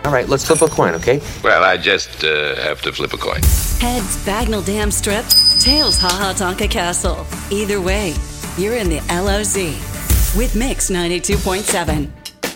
All right, let's flip a coin, okay? Well, I just have to flip a coin. Heads Bagnall Dam Strip, tails Ha Ha Tonka Castle. Either way, you're in the LOZ with Mix 92.7.